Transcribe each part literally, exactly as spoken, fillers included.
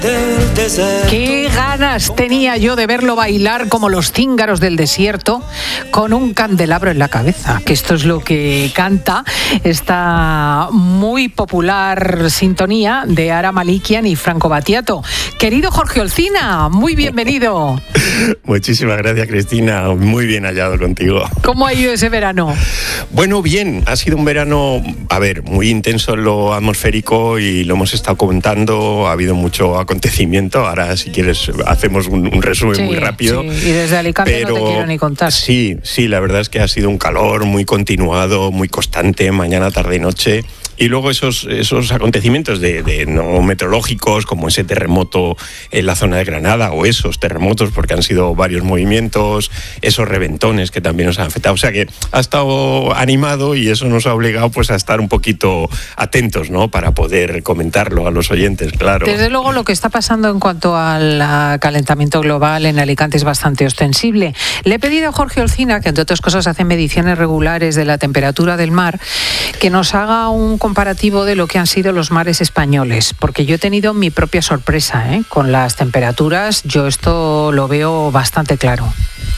Qué ganas tenía yo de verlo bailar como los cíngaros del desierto con un candelabro en la cabeza, que esto es lo que canta esta muy popular sintonía de Ara Malikian y Franco Battiato. Querido Jorge Olcina, muy bienvenido. Muchísimas gracias, Cristina, muy bien hallado contigo. ¿Cómo ha ido ese verano? Bueno, bien, ha sido un verano, a ver, muy intenso en lo atmosférico y lo hemos estado comentando, ha habido mucho acontecimiento. Ahora, si quieres, hacemos un, un resumen sí, muy rápido. Sí. Y desde Alicante pero, no te quiero ni contar. Sí, sí, la verdad es que ha sido un calor muy continuado, muy constante, mañana, tarde y noche. Y luego esos, esos acontecimientos de, de no meteorológicos, como ese terremoto en la zona de Granada, o esos terremotos, porque han sido varios movimientos, esos reventones que también nos han afectado. O sea que ha estado animado y eso nos ha obligado pues a estar un poquito atentos, ¿no? Para poder comentarlo a los oyentes, claro. Desde luego lo que está pasando en cuanto al calentamiento global en Alicante es bastante ostensible. Le he pedido a Jorge Olcina, que entre otras cosas hace mediciones regulares de la temperatura del mar, que nos haga un comparativo de lo que han sido los mares españoles, porque yo he tenido mi propia sorpresa, ¿eh? Con las temperaturas, yo esto lo veo bastante claro.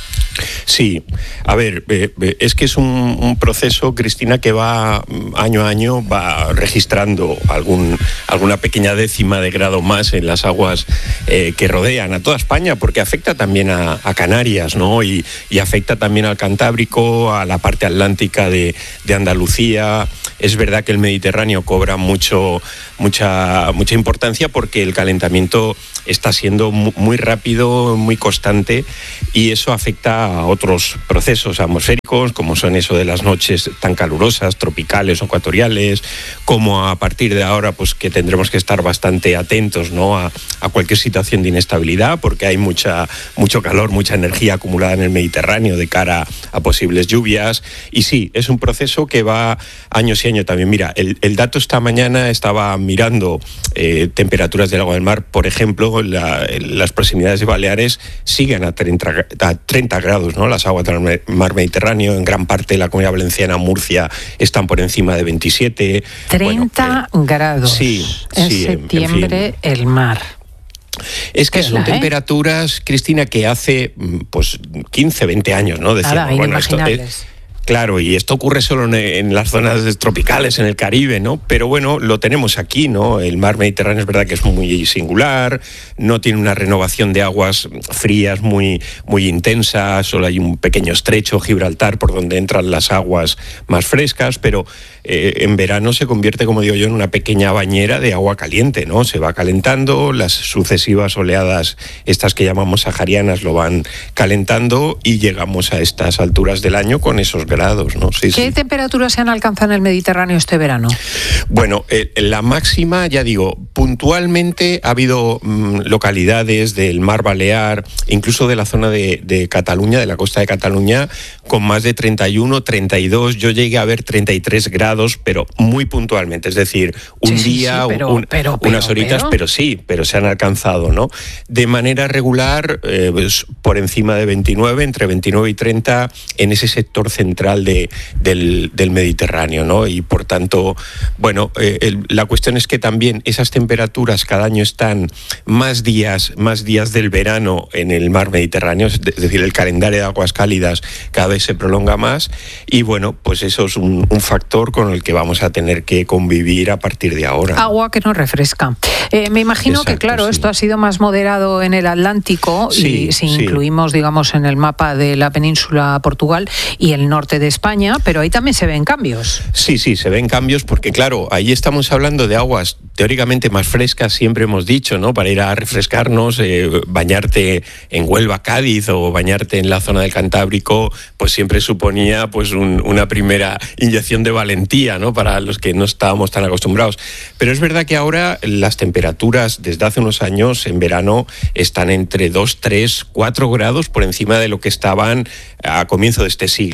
Sí, a ver, eh, es que es un, un proceso, Cristina, que va año a año, va registrando algún, alguna pequeña décima de grado más en las aguas eh, que rodean a toda España, porque afecta también a, a Canarias, ¿no? Y, y afecta también al Cantábrico, a la parte atlántica de, de Andalucía. Es verdad que el Mediterráneo cobra mucho, mucha, mucha importancia porque el calentamiento está siendo muy rápido, muy constante, y eso afecta a otros procesos atmosféricos, como son eso de las noches tan calurosas, tropicales o ecuatoriales, como a partir de ahora pues que tendremos que estar bastante atentos, ¿no? a, a cualquier situación de inestabilidad, porque hay mucha, mucho calor, mucha energía acumulada en el Mediterráneo de cara a posibles lluvias. Y sí, es un proceso que va años y años también. Mira, el, el dato esta mañana estaba mirando eh, temperaturas del agua del mar, por ejemplo, la, las proximidades de Baleares siguen a treinta, a treinta grados, ¿no? Las aguas del mar Mediterráneo, en gran parte de la Comunidad Valenciana, Murcia, están por encima de veintisiete. treinta bueno, eh, grados. Sí, en sí, septiembre, en fin. El mar. Es que son ¿eh? temperaturas, Cristina, que hace pues quince, veinte años, ¿no? Decíamos, Nada, bueno, esto es, claro, y esto ocurre solo en, en las zonas tropicales, en el Caribe, ¿no? Pero bueno, lo tenemos aquí, ¿no? El mar Mediterráneo es verdad que es muy singular, no tiene una renovación de aguas frías muy, muy intensa, solo hay un pequeño estrecho, Gibraltar, por donde entran las aguas más frescas, pero eh, en verano se convierte, como digo yo, en una pequeña bañera de agua caliente, ¿no? Se va calentando, las sucesivas oleadas, estas que llamamos saharianas, lo van calentando y llegamos a estas alturas del año con esos grados, ¿no? Sí, ¿Qué sí. temperaturas se han alcanzado en el Mediterráneo este verano? Bueno, eh, la máxima, ya digo, puntualmente ha habido mmm, localidades del Mar Balear, incluso de la zona de, de Cataluña, de la costa de Cataluña, con más de treinta y uno, treinta y dos, yo llegué a ver treinta y tres grados, pero muy puntualmente, es decir, un sí, día, sí, sí, pero, un, pero, pero, unas horitas, pero... pero sí, pero se han alcanzado, ¿no? De manera regular, eh, pues, por encima de veintinueve, entre veintinueve y treinta, en ese sector central De, del, del Mediterráneo, ¿no? Y por tanto, bueno, eh, el, la cuestión es que también esas temperaturas cada año están más días, más días del verano en el mar Mediterráneo, es decir, el calendario de aguas cálidas cada vez se prolonga más, y bueno, pues eso es un, un factor con el que vamos a tener que convivir a partir de ahora. Agua que nos refresca. Eh, me imagino Exacto, que, claro, sí. Esto ha sido más moderado en el Atlántico, sí, y si sí. incluimos, digamos, en el mapa de la península Portugal y el norte de España, pero ahí también se ven cambios. Sí, sí, se ven cambios porque, claro, ahí estamos hablando de aguas teóricamente más frescas, siempre hemos dicho, ¿no? Para ir a refrescarnos, eh, bañarte en Huelva, Cádiz, o bañarte en la zona del Cantábrico, pues siempre suponía pues un, una primera inyección de valentía, ¿no? Para los que no estábamos tan acostumbrados. Pero es verdad que ahora las temperaturas desde hace unos años en verano están entre dos, tres, cuatro grados por encima de lo que estaban a comienzo de este siglo, ¿no? Estamos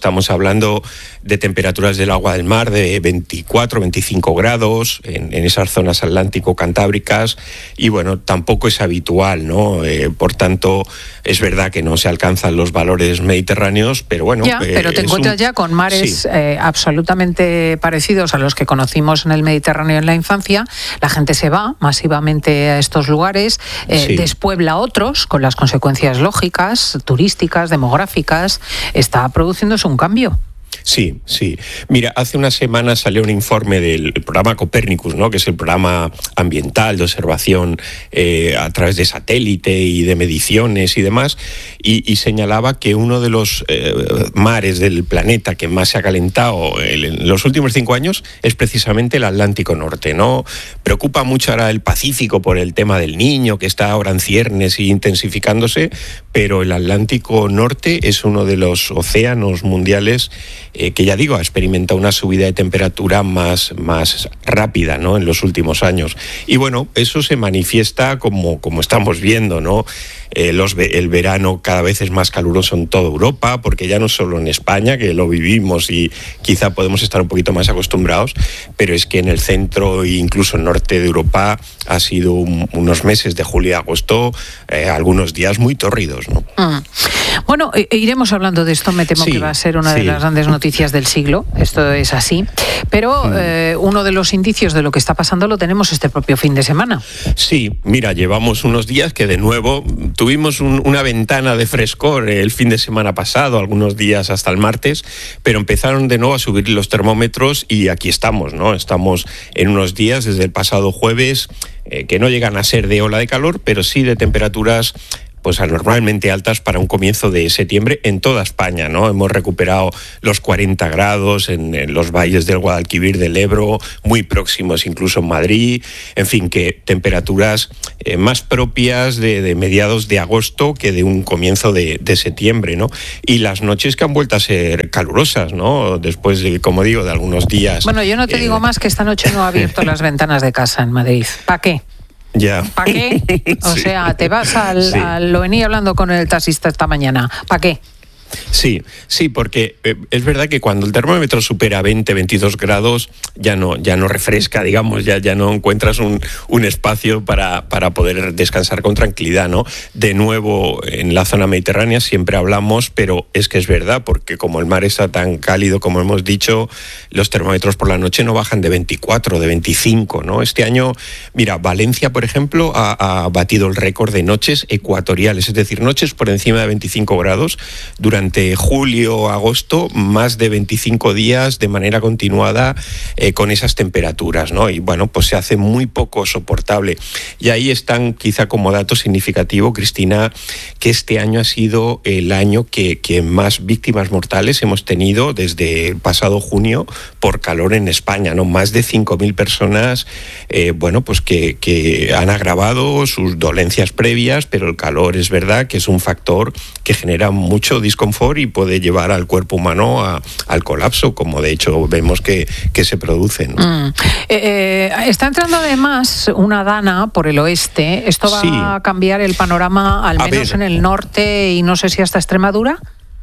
Estamos hablando de temperaturas del agua del mar de veinticuatro, veinticinco grados en, en esas zonas atlántico-cantábricas y bueno, tampoco es habitual, ¿no? Eh, por tanto, es verdad que no se alcanzan los valores mediterráneos, pero bueno... Ya, eh, pero te encuentras un... ya con mares sí. eh, absolutamente parecidos a los que conocimos en el Mediterráneo en la infancia. La gente se va masivamente a estos lugares, eh, sí. despuebla otros con las consecuencias lógicas, turísticas, demográficas. Está produciéndose un cambio. Sí, sí. Mira, hace unas semanas salió un informe del programa Copernicus, ¿no? Que es el programa ambiental de observación eh, a través de satélite y de mediciones y demás, y, y señalaba que uno de los eh, mares del planeta que más se ha calentado en los últimos cinco años es precisamente el Atlántico Norte, ¿no? Preocupa mucho ahora el Pacífico por el tema del Niño, que está ahora en ciernes y intensificándose, pero el Atlántico Norte es uno de los océanos mundiales Eh, que ya digo, ha experimentado una subida de temperatura más, más rápida, ¿no? En los últimos años. Y bueno, eso se manifiesta como, como estamos viendo, ¿no? Eh, los, el verano cada vez es más caluroso en toda Europa, porque ya no solo en España, que lo vivimos y quizá podemos estar un poquito más acostumbrados, pero es que en el centro e incluso el norte de Europa ha sido un, unos meses de julio y agosto, eh, algunos días muy tórridos, ¿no? Mm. Bueno, eh, iremos hablando de esto, me temo sí, que va a ser una sí. de las grandes noticias del siglo, esto es así, pero mm. eh, uno de los indicios de lo que está pasando lo tenemos este propio fin de semana. Sí, mira, llevamos unos días que de nuevo tuvimos un, una ventana de frescor el fin de semana pasado, algunos días hasta el martes, pero empezaron de nuevo a subir los termómetros y aquí estamos, ¿no? Estamos en unos días desde el pasado jueves eh, que no llegan a ser de ola de calor, pero sí de temperaturas pues anormalmente altas para un comienzo de septiembre en toda España, ¿no? Hemos recuperado los cuarenta grados en, en los valles del Guadalquivir, del Ebro, muy próximos incluso en Madrid, en fin, que temperaturas eh, más propias de, de mediados de agosto que de un comienzo de, de septiembre, ¿no? Y las noches que han vuelto a ser calurosas, ¿no? Después de, como digo, de algunos días... Bueno, yo no te eh... digo más que esta noche no he abierto las ventanas de casa en Madrid. ¿Para qué? Ya. ¿Para qué? O sí. sea, te vas al, sí. al... Lo venía hablando con el taxista esta mañana. ¿Para qué? Sí, sí, porque eh, es verdad que cuando el termómetro supera veinte, veintidós grados ya no, ya no refresca, digamos, ya, ya no encuentras un, un espacio para, para poder descansar con tranquilidad, ¿no? De nuevo, en la zona mediterránea siempre hablamos, pero es que es verdad, porque como el mar está tan cálido, como hemos dicho, los termómetros por la noche no bajan de veinticuatro, de veinticinco, ¿no? Este año, mira, Valencia, por ejemplo, ha, ha batido el récord de noches ecuatoriales, es decir, noches por encima de veinticinco grados durante Durante julio, agosto, más de veinticinco días de manera continuada eh, con esas temperaturas, ¿no? Y bueno, pues se hace muy poco soportable. Y ahí están, quizá como dato significativo, Cristina, que este año ha sido el año que, que más víctimas mortales hemos tenido desde el pasado junio por calor en España, ¿no? Más de cinco mil personas, eh, bueno, pues que, que han agravado sus dolencias previas, pero el calor es verdad que es un factor que genera mucho disconfort y puede llevar al cuerpo humano a, al colapso, como de hecho vemos que, que se produce, ¿no? Mm. Eh, está entrando además una dana por el oeste. ¿Esto va sí. a cambiar el panorama, al menos en el norte y no sé si hasta Extremadura?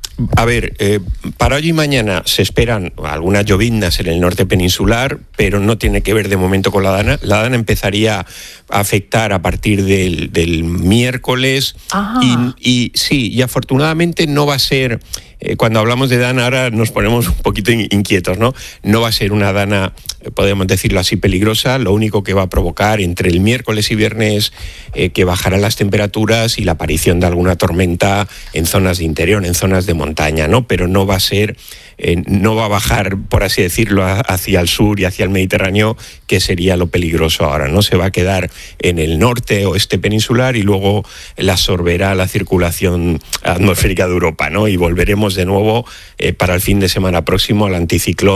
A ver, eh, para hoy y mañana se esperan algunas lloviznas en el norte peninsular, pero no tiene que ver de momento con la dana. La dana empezaría a afectar a partir del, del miércoles y, y sí, y afortunadamente no va a ser... Eh, cuando hablamos de dana ahora nos ponemos un poquito inquietos, ¿no? No va a ser una dana, podemos decirlo así, peligrosa. Lo único que va a provocar entre el miércoles y viernes eh, que bajarán las temperaturas y la aparición de alguna tormenta en zonas de interior, en zonas de montaña, ¿no? Pero no va a ser, eh, no va a bajar, por así decirlo, hacia el sur y hacia el Mediterráneo, que sería lo peligroso ahora, ¿no? Se va a quedar en el norte oeste peninsular y luego la absorberá la circulación atmosférica de Europa, ¿no? Y volveremos de nuevo eh, para el fin de semana próximo al anticiclón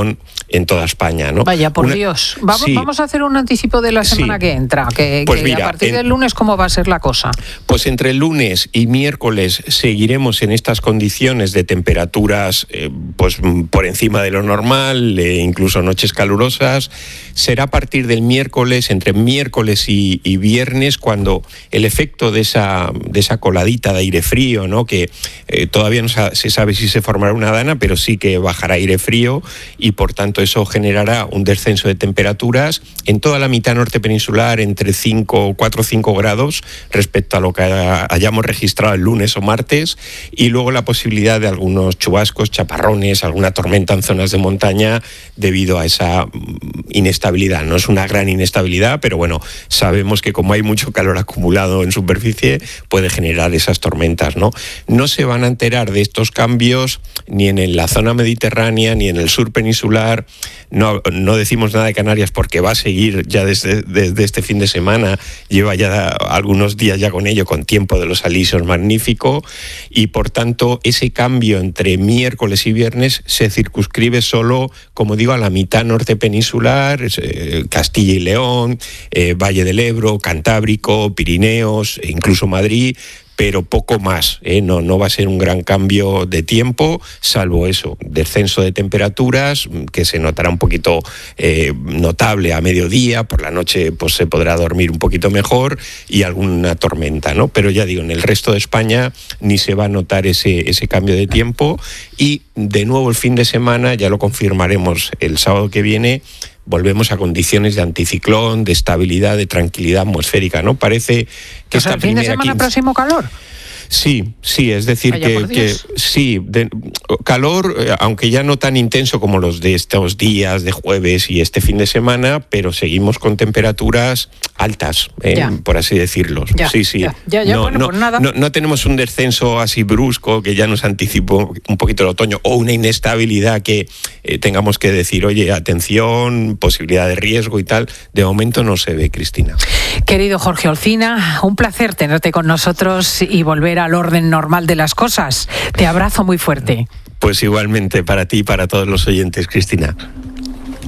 en toda España, ¿no? Vaya, por Una, Dios. Vamos, sí, vamos a hacer un anticipo de la semana sí. que entra, que, pues que mira, a partir en, del lunes, ¿cómo va a ser la cosa? Pues entre el lunes y miércoles seguiremos en estas condiciones de temperaturas eh, pues por encima de lo normal, eh, incluso noches calurosas. Será a partir del miércoles, entre miércoles y, y viernes, cuando el efecto de esa, de esa coladita de aire frío, ¿no? que eh, todavía no se sabe si se formará una dana, pero sí que bajará aire frío y por tanto eso generará un descenso de temperaturas en toda la mitad norte peninsular entre cinco, cuatro o cinco grados respecto a lo que hayamos registrado el lunes o martes, y luego la posibilidad de algunos chubascos, chaparrones, alguna tormenta en zonas de montaña debido a esa inestabilidad. No es una gran inestabilidad, pero bueno, sabemos que como hay mucho calor acumulado en superficie puede generar esas tormentas, ¿no? No se van a enterar de estos cambios ni en la zona mediterránea ni en el sur peninsular. No, no decimos nada de Canarias porque va a seguir ya desde, desde este fin de semana, lleva ya algunos días ya con ello, con tiempo de los alisos magnífico, y por tanto ese cambio entre miércoles y viernes se circunscribe solo, como digo, a la mitad norte peninsular, eh, Castilla y León, eh, Valle del Ebro, Cantábrico, Pirineos, e incluso Madrid, pero poco más, ¿eh? no, no va a ser un gran cambio de tiempo, salvo eso, descenso de temperaturas, que se notará un poquito eh, notable a mediodía, por la noche pues se podrá dormir un poquito mejor, y alguna tormenta, ¿no? Pero ya digo, en el resto de España ni se va a notar ese, ese cambio de tiempo, y de nuevo el fin de semana, ya lo confirmaremos el sábado que viene, volvemos a condiciones de anticiclón, de estabilidad, de tranquilidad atmosférica, ¿no? Parece que o sea, esta el fin de semana quince... próximo calor. Sí, sí, es decir, Vaya, que, que sí, de, calor, eh, aunque ya no tan intenso como los de estos días de jueves y este fin de semana, pero seguimos con temperaturas altas, eh, por así decirlo. Ya, sí, sí. Ya, ya, ya, no, bueno, no, pues nada. No, no tenemos un descenso así brusco que ya nos anticipó un poquito el otoño, o una inestabilidad que eh, tengamos que decir, oye, atención, posibilidad de riesgo y tal. De momento no se ve, Cristina. Querido Jorge Olcina, un placer tenerte con nosotros y volver al orden normal de las cosas. Te abrazo muy fuerte. Pues igualmente para ti y para todos los oyentes, Cristina.